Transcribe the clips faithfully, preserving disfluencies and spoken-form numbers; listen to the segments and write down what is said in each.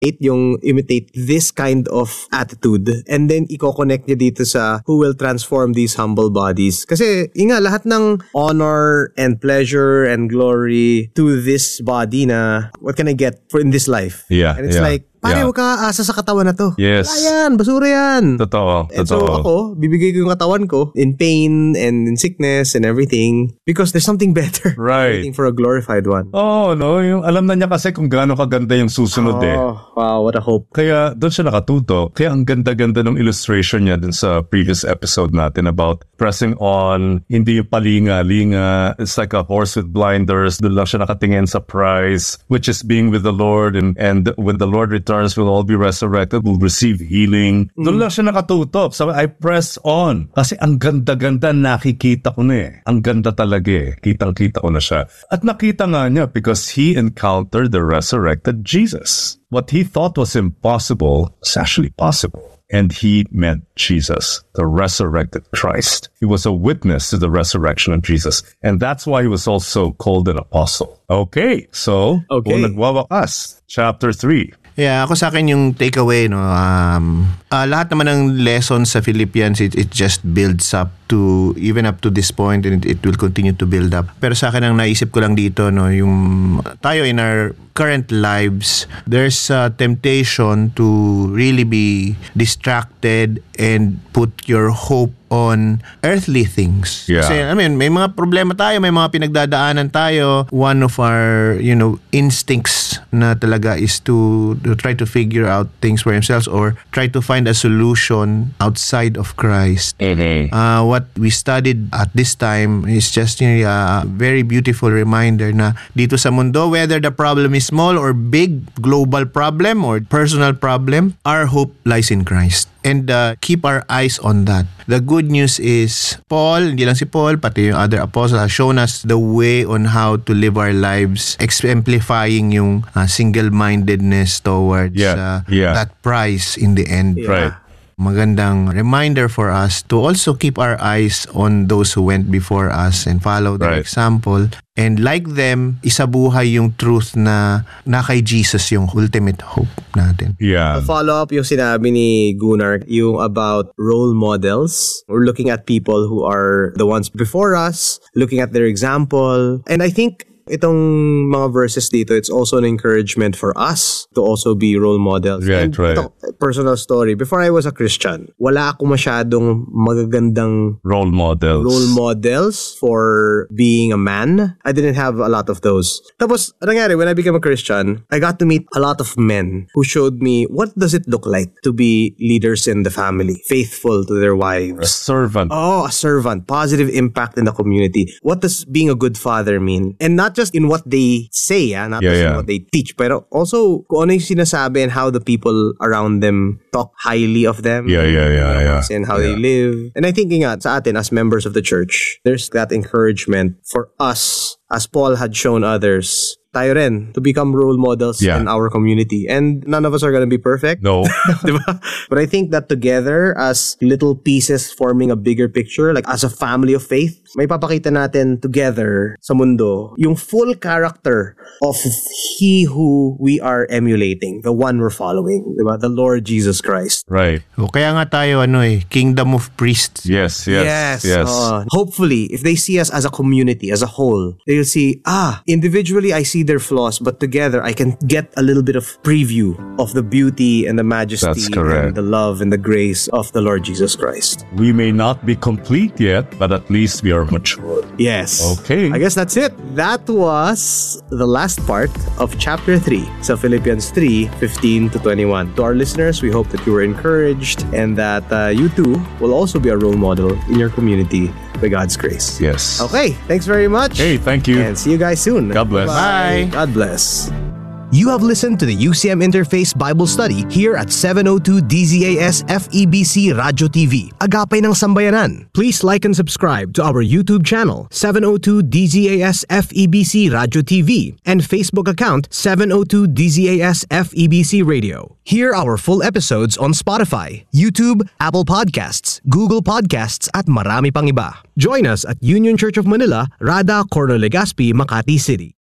yung imitate this kind of attitude and then i-connect niya dito sa who will transform these humble bodies. Kasi yun nga, lahat ng honor and pleasure and glory to this body na what can I get for in this life? Yeah, and it's yeah. like, pare, huwag ka aasa sa katawan na to. Yes. Wala yan, basura yan. Totoo, And totoo. so ako, bibigay ko yung katawan ko in pain and in sickness and everything because there's something better. Right. Waiting for a glorified one. Oh, no. Yung, alam na niya kasi kung gaano kaganda yung susunod eh. Oh, wow, what a hope. Kaya doon siya nakatuto. Kaya ang ganda-ganda ng illustration niya dun sa previous episode natin about pressing on, hindi yung palinga-linga. It's like a horse with blinders. Doon lang siya nakatingin sa prize, which is being with the Lord. And, and when the Lord returns, we'll all be resurrected. We'll receive healing. Mm. Doon lang siya nakatutok. Sabi, I press on. Kasi ang ganda-ganda nakikita ko na eh. Ang ganda talaga eh. Kitang-kita ko na siya. At nakita nga niya because he encountered the resurrected Jesus. What he thought was impossible is actually possible. And he met Jesus, the resurrected Christ. He was a witness to the resurrection of Jesus. And that's why he was also called an apostle. Okay, so, Okay. kung nagwawakas, chapter three. Yeah, ako sa akin yung takeaway, no, um, uh, lahat naman ng lessons sa Philippians, it, it just builds up to, even up to this point, and it, it will continue to build up. Pero sa akin, ang naisip ko lang dito, no, yung tayo in our current lives, there's a temptation to really be distracted and put your hope on earthly things. Yeah. Kasi, I mean, may mga problema tayo, may mga pinagdadaanan tayo. One of our, you know, instincts na talaga is to, to try to figure out things for themselves or try to find a solution outside of Christ. Mm-hmm. Uh, what we studied at this time is just you know, a very beautiful reminder na dito sa mundo, whether the problem is small or big, global problem or personal problem, our hope lies in Christ. And uh, keep our eyes on that. The good news is, Paul, hindi lang si Paul, pati yung other apostles have shown us the way on how to live our lives, exemplifying yung uh, single-mindedness towards Yeah, uh, yeah. that prize in the end. Right. Magandang reminder for us to also keep our eyes on those who went before us and follow their Right. example. And like them, isabuhay yung truth na na kay Jesus yung ultimate hope natin. Yeah. A follow-up yung sinabi ni Gunnar, yung about role models. We're looking at people who are the ones before us, looking at their example. And I think itong mga verses dito, it's also an encouragement for us to also be role models. Right, And right. ito, personal story. Before I was a Christian, wala ako masyadong magagandang Role models. role models for being a man. I didn't have a lot of those. Tapos, anong nangyari, when I became a Christian, I got to meet a lot of men who showed me what does it look like to be leaders in the family, faithful to their A wives. servant. Oh, a servant, positive impact in the community. What does being a good father mean? And not just in what they say, ah, not Yeah, just in yeah. what they teach, pero also kung ano yung sinasabi and how the people around them talk highly of them. Yeah, yeah, yeah, yeah. And how they live. And I think nga, sa atin, as members of the church, there's that encouragement for us, as Paul had shown others, tayo rin, to become role models Yeah. in our community. And none of us are gonna be perfect. No. Diba? But I think that together, as little pieces forming a bigger picture, like as a family of faith, may papakita natin together sa mundo yung full character of He who we are emulating, the one we're following, diba? The Lord Jesus Christ. Right. O kaya nga tayo ano eh, kingdom of priests. Yes, yes, yes. uh, hopefully, if they see us as a community, as a whole, they'll see, ah, individually I see their flaws, but together I can get a little bit of preview of the beauty and the majesty That's correct. and the love and the grace of the Lord Jesus Christ. We may not be complete yet, but at least we are mature. Yes. Okay. I guess that's it. That was the last part of chapter three. So Philippians three, fifteen to twenty-one. To our listeners, we hope that you were encouraged and that uh, you too will also be a role model in your community by God's grace. Yes. Okay. Thanks very much. Hey, thank you. And see you guys soon. God bless. Bye. God bless. You have listened to the U C M Interface Bible Study here at seven oh two D Z A S F E B C Radio T V. Agapay ng Sambayanan. Please like and subscribe to our YouTube channel, seven oh two D Z A S F E B C Radio T V, and Facebook account, seven oh two D Z A S F E B C Radio. Hear our full episodes on Spotify, YouTube, Apple Podcasts, Google Podcasts, at marami pang iba. Join us at Union Church of Manila, Rada, Corno Legazpi, Makati City.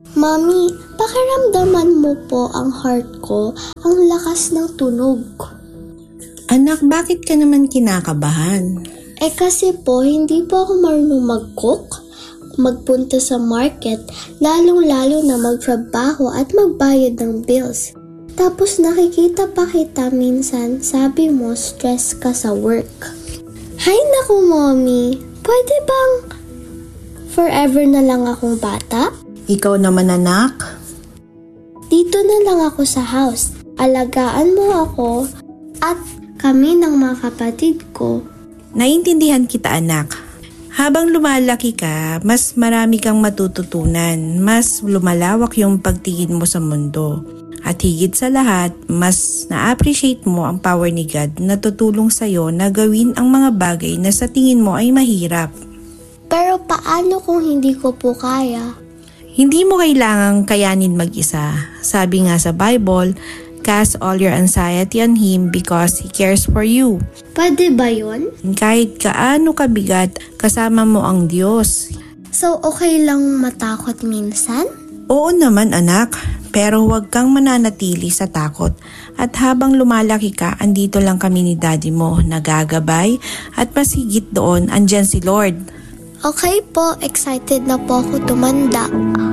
Mami, pakiramdaman mo po ang heart ko, ang lakas ng tunog. Anak, bakit ka naman kinakabahan? Eh kasi po, hindi po ako marunong mag-cook, magpunta sa market, lalong-lalo na magtrabaho at magbayad ng bills. Tapos nakikita pa kita minsan, sabi mo stress ka sa work. Hay naku, Mommy, pwede bang forever na lang akong bata? Ikaw naman, anak. Dito na lang ako sa house. Alagaan mo ako at kami ng mga kapatid ko. Naiintindihan kita, anak. Habang lumalaki ka, mas marami kang matututunan. Mas lumalawak yung pagtingin mo sa mundo. At higit sa lahat, mas na-appreciate mo ang power ni God na tutulong sa'yo na gawin ang mga bagay na sa tingin mo ay mahirap. Pero paano kung hindi ko po kaya? Hindi mo kailangang kayanin mag-isa. Sabi nga sa Bible, cast all your anxiety on Him because He cares for you. Pwede ba yun? Kahit kaano kabigat, kasama mo ang Diyos. So okay lang matakot minsan? Oo naman, anak. Pero huwag kang mananatili sa takot. At habang lumalaki ka, andito lang kami ni Daddy mo, nagagabay. At mas higit doon, andyan si Lord. Okay po, excited na po ako tumanda.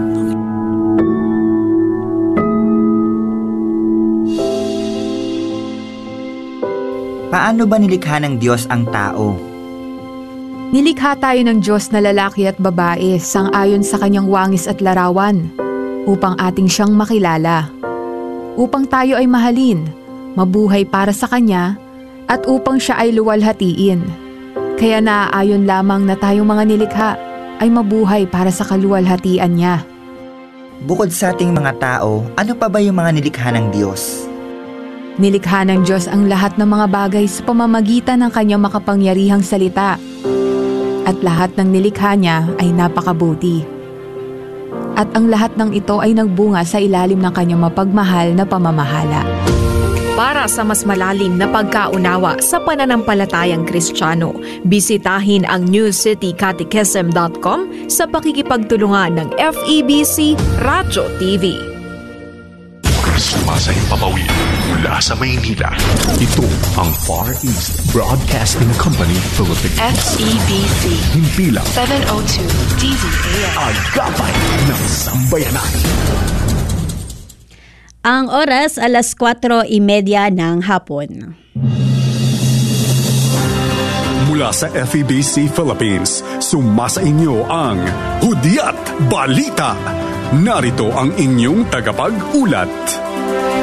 Paano ba nilikha ng Diyos ang tao? Nilikha tayo ng Diyos na lalaki at babae sang-ayon sa kanyang wangis at larawan, upang ating siyang makilala, upang tayo ay mahalin, mabuhay para sa Kanya, at upang siya ay luwalhatiin. Kaya naaayon lamang na tayong mga nilikha ay mabuhay para sa kaluwalhatian niya. Bukod sa ating mga tao, ano pa ba yung mga nilikha ng Diyos? Nilikha ng Diyos ang lahat ng mga bagay sa pamamagitan ng kanyang makapangyarihang salita. At lahat ng nilikha niya ay napakabuti. At ang lahat ng ito ay nagbunga sa ilalim ng kanyang mapagmahal na pamamahala. Para sa mas malalim na pagkaunawa sa pananampalatayang Kristiyano, bisitahin ang new city catechism dot com sa pakikipagtulungan ng F E B C Radyo T V. Sumasayang papawid mula sa Maynila. Ito ang Far East Broadcasting Company Philippines. F E B C. Himpilang seven oh two D Z A S. Agapay ng Sambayanan. Ang oras, alas kwatro trenta ng hapon. Mula sa F E B C Philippines, sumasa inyo ang Hudyat Balita. Narito ang inyong tagapag-ulat.